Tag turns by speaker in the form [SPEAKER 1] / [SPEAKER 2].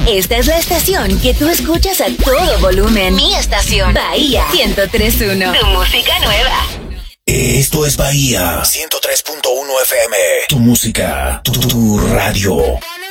[SPEAKER 1] Esta es la estación que tú escuchas a todo volumen. Mi estación, Bahía 103.1. Tu música nueva.
[SPEAKER 2] Esto es Bahía 103.1 FM. Tu música, tu radio.